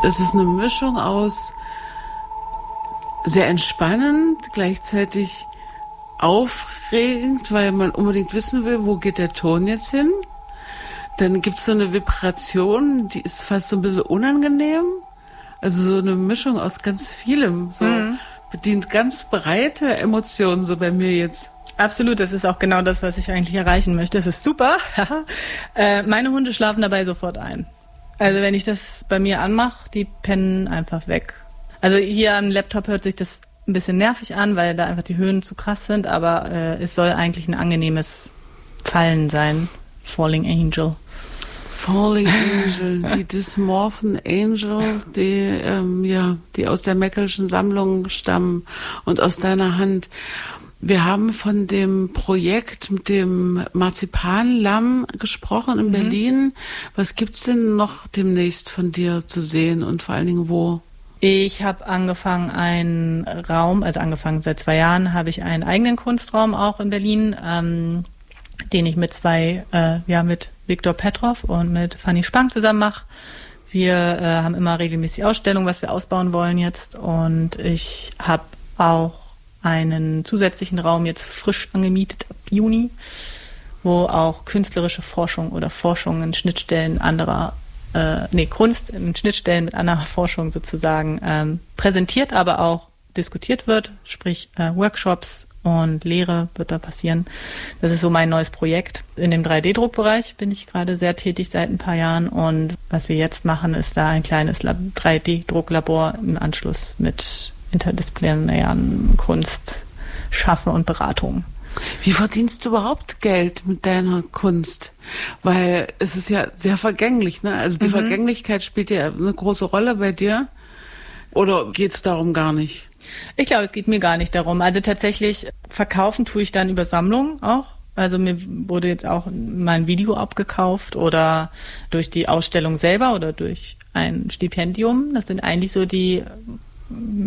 Es ist eine Mischung aus sehr entspannend, gleichzeitig aufregend, weil man unbedingt wissen will, wo geht der Ton jetzt hin. Dann gibt es so eine Vibration, die ist fast so ein bisschen unangenehm. Also so eine Mischung aus ganz vielem. So bedient ganz breite Emotionen so bei mir jetzt. Absolut, das ist auch genau das, was ich eigentlich erreichen möchte. Das ist super. Meine Hunde schlafen dabei sofort ein. Also wenn ich das bei mir anmache, die pennen einfach weg. Also hier am Laptop hört sich das ein bisschen nervig an, weil da einfach die Höhen zu krass sind, aber es soll eigentlich ein angenehmes Fallen sein. Falling Angel. Falling Angel, die Dysmorphen Angel, die aus der Meckelschen Sammlung stammen und aus deiner Hand. Wir haben von dem Projekt mit dem Marzipanlamm gesprochen in Berlin. Was gibt's denn noch demnächst von dir zu sehen und vor allen Dingen wo? Ich habe angefangen, seit 2 Jahren habe ich einen eigenen Kunstraum auch in Berlin, den ich mit mit Viktor Petrov und mit Fanny Spang zusammen mache. Wir haben immer regelmäßig Ausstellungen, was wir ausbauen wollen jetzt. Und ich habe auch einen zusätzlichen Raum jetzt frisch angemietet ab Juni, wo auch künstlerische Forschung oder Forschung in Schnittstellen Kunst in Schnittstellen mit anderer Forschung sozusagen präsentiert, aber auch diskutiert wird, sprich Workshops und Lehre wird da passieren. Das ist so mein neues Projekt. In dem 3D-Druckbereich bin ich gerade sehr tätig seit ein paar Jahren und was wir jetzt machen, ist da ein kleines 3D-Drucklabor im Anschluss mit interdisziplinären Kunst, Schaffen und Beratung. Wie verdienst du überhaupt Geld mit deiner Kunst? Weil es ist ja sehr vergänglich, ne? Also die Vergänglichkeit spielt ja eine große Rolle bei dir. Oder geht's darum gar nicht? Ich glaube, es geht mir gar nicht darum. Also tatsächlich verkaufen tue ich dann über Sammlungen auch. Also mir wurde jetzt auch mein Video abgekauft oder durch die Ausstellung selber oder durch ein Stipendium. Das sind eigentlich so die